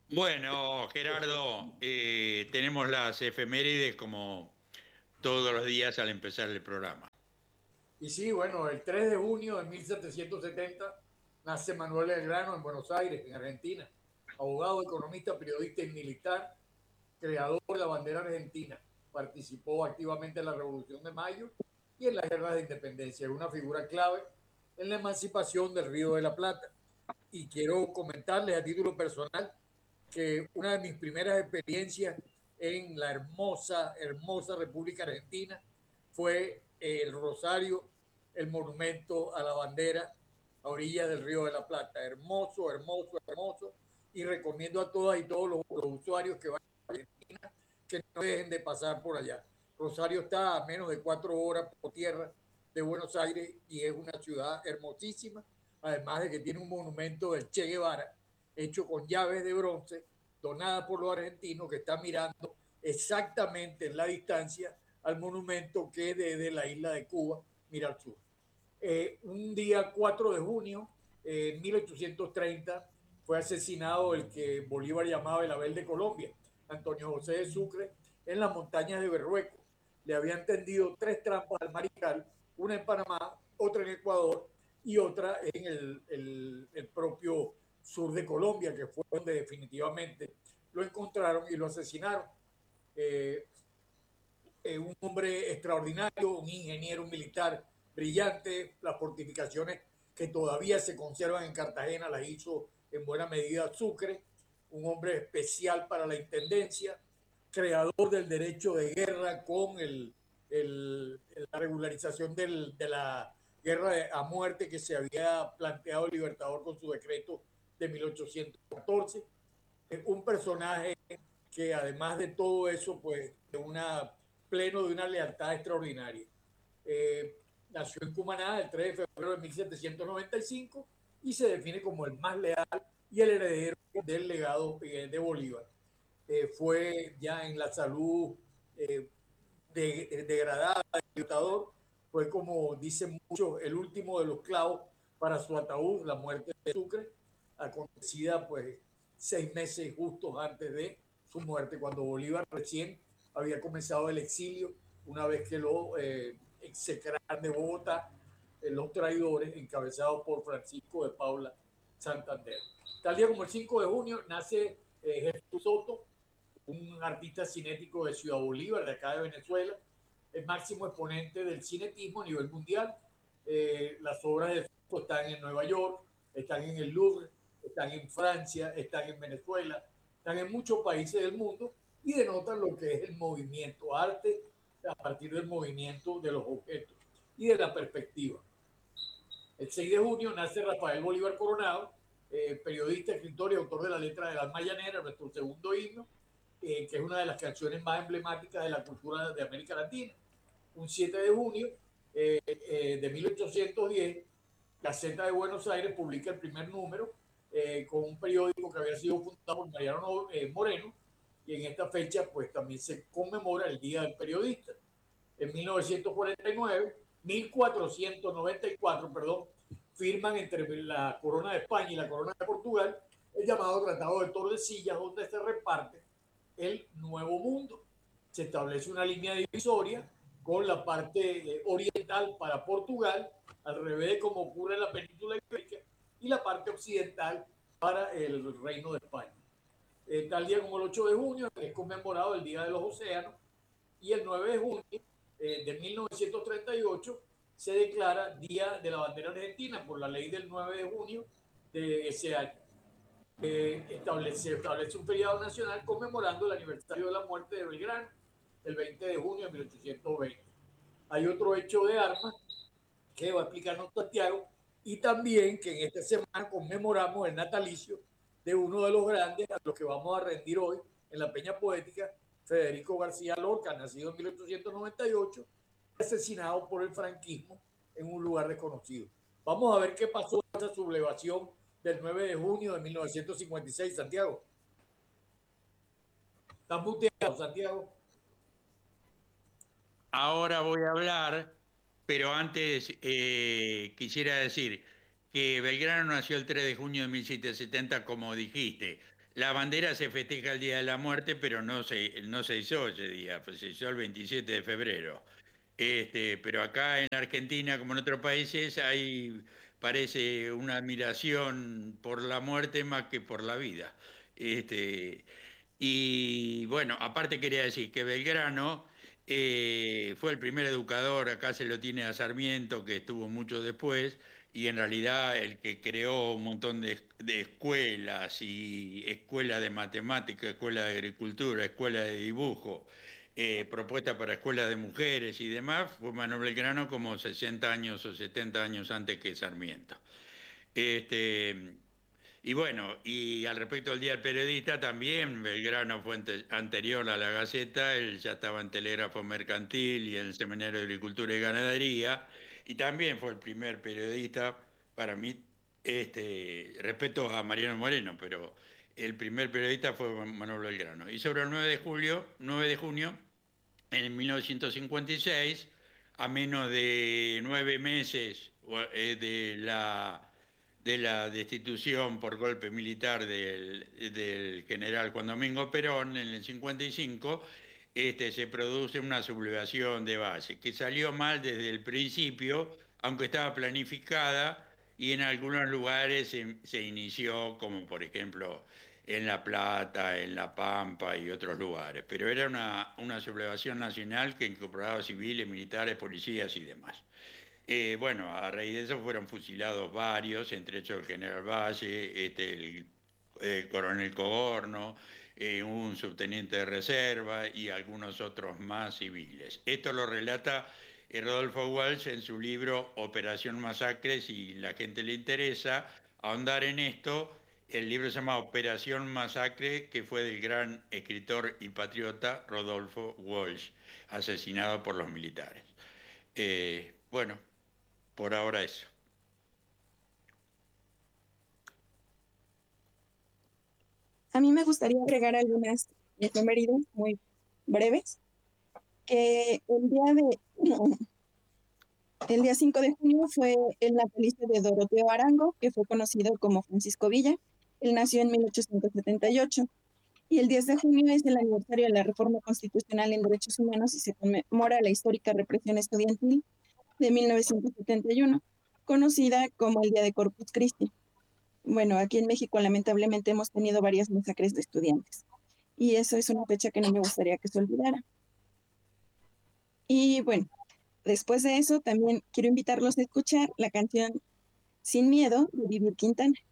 Bueno, Gerardo, tenemos las efemérides como todos los días al empezar el programa. Y sí, bueno, el 3 de junio de 1770 nace Manuel Belgrano en Buenos Aires, en Argentina. Abogado, economista, periodista y militar, creador de la bandera argentina. Participó activamente en la Revolución de Mayo y en las guerras de independencia. Es una figura clave en la emancipación del Río de la Plata. Y quiero comentarles a título personal que una de mis primeras experiencias en la hermosa, hermosa República Argentina fue el Rosario, el monumento a la bandera a orillas del Río de la Plata. Hermoso, hermoso, hermoso. Y recomiendo a todas y todos los usuarios que vayan a Argentina que no dejen de pasar por allá. Rosario está a menos de 4 horas por tierra de Buenos Aires y es una ciudad hermosísima, además de que tiene un monumento del Che Guevara hecho con llaves de bronce donada por los argentinos que están mirando exactamente en la distancia al monumento que desde la isla de Cuba mira al sur. Un día 4 de junio de 1830 fue asesinado el que Bolívar llamaba el Abel de Colombia, Antonio José de Sucre, en las montañas de Berrueco. Le habían tendido tres trampas al mariscal, una en Panamá, otra en Ecuador y otra en el propio sur de Colombia, que fue donde definitivamente lo encontraron y lo asesinaron. Eh, un hombre extraordinario, un ingeniero militar brillante, las fortificaciones que todavía se conservan en Cartagena las hizo en buena medida Sucre, un hombre especial para la intendencia, creador del derecho de guerra con la regularización de la guerra a muerte que se había planteado el Libertador con su decreto de 1814. Un personaje que además de todo eso, pues, de pleno de una lealtad extraordinaria. Nació en Cumaná el 3 de febrero de 1795 y se define como el más leal y el heredero del legado de Bolívar. Fue ya en la salud degradada del dictador, fue como dicen muchos, el último de los clavos para su ataúd, la muerte de Sucre, acontecida pues 6 meses justos antes de su muerte, cuando Bolívar recién había comenzado el exilio, una vez que lo execraron de Bogotá los traidores encabezados por Francisco de Paula Santander. Tal día como el 5 de junio nace Jesús Soto, un artista cinético de Ciudad Bolívar, de acá de Venezuela, el máximo exponente del cinetismo a nivel mundial. Las obras de Soto están en Nueva York, están en el Louvre, están en Francia, están en Venezuela, están en muchos países del mundo y denotan lo que es el movimiento, arte a partir del movimiento de los objetos y de la perspectiva. El 6 de junio nace Rafael Bolívar Coronado, periodista, escritor y autor de la letra de las Mayaneras, nuestro segundo himno, que es una de las canciones más emblemáticas de la cultura de América Latina. Un 7 de junio de 1810, Gaceta de Buenos Aires publica el primer número con un periódico que había sido fundado por Mariano Moreno, y en esta fecha pues también se conmemora el Día del Periodista. En 1949, 1494, perdón, firman entre la Corona de España y la Corona de Portugal el llamado Tratado de Tordesillas, donde se reparte el Nuevo Mundo. Se establece una línea divisoria con la parte oriental para Portugal, al revés de como ocurre en la península ibérica, y la parte occidental para el Reino de España. Tal día como el 8 de junio es conmemorado el Día de los Océanos, y el 9 de junio de 1938 se declara Día de la Bandera Argentina por la ley del 9 de junio de ese año. Se establece un feriado nacional conmemorando el aniversario de la muerte de Belgrano, el 20 de junio de 1820. Hay otro hecho de armas que va a explicarnos Santiago, y también que en esta semana conmemoramos el natalicio de uno de los grandes a los que vamos a rendir hoy en la Peña Poética, Federico García Lorca, nacido en 1898, asesinado por el franquismo en un lugar desconocido. Vamos a ver qué pasó en esa sublevación del 9 de junio de 1956, Santiago. ¿Estás muteado, Santiago? Ahora voy a hablar, pero antes quisiera decir que Belgrano nació el 3 de junio de 1770, como dijiste. la bandera se festeja el Día de la Muerte, pero no se hizo ese día, pues se hizo el 27 de febrero. Pero acá en Argentina, como en otros países, hay, parece una admiración por la muerte más que por la vida. Este, y bueno, aparte quería decir que Belgrano fue el primer educador, acá se lo tiene a Sarmiento, que estuvo mucho después, y en realidad el que creó un montón de escuelas, y escuela de matemática, escuela de agricultura, escuela de dibujo, propuesta para escuelas de mujeres y demás, fue Manuel Belgrano como 60 años o 70 años antes que Sarmiento. Este, y bueno, y al respecto del Día del Periodista, también Belgrano fue anterior a la Gaceta, él ya estaba en Telégrafo Mercantil y en el Seminario de Agricultura y Ganadería, y también fue el primer periodista, para mí, respeto a Mariano Moreno, pero el primer periodista fue Manuel Belgrano. Y sobre el 9 de junio, en 1956, a menos de 9 meses de la destitución por golpe militar del general Juan Domingo Perón en el 55, se produce una sublevación de base, que salió mal desde el principio, aunque estaba planificada, y en algunos lugares se inició, como por ejemplo en La Plata, en La Pampa y otros lugares. Pero era una sublevación nacional que incorporaba civiles, militares, policías y demás. Bueno, a raíz de eso fueron fusilados varios, entre ellos el general Valle, el coronel Cogorno, un subteniente de reserva y algunos otros más civiles. Esto lo relata Rodolfo Walsh en su libro Operación Masacre. Si la gente le interesa ahondar en esto, el libro se llama Operación Masacre, que fue del gran escritor y patriota Rodolfo Walsh, asesinado por los militares. Bueno, por ahora eso. A mí me gustaría agregar algunas efemérides muy breves, que el día 5 de junio fue el natalicio de Doroteo Arango, que fue conocido como Francisco Villa. Él nació en 1878. Y el 10 de junio es el aniversario de la Reforma Constitucional en Derechos Humanos y se conmemora la histórica represión estudiantil de 1971, conocida como el Día de Corpus Christi. Bueno, aquí en México lamentablemente hemos tenido varias masacres de estudiantes y eso es una fecha que no me gustaría que se olvidara. Y bueno, después de eso también quiero invitarlos a escuchar la canción Sin Miedo de Vivir Quintana.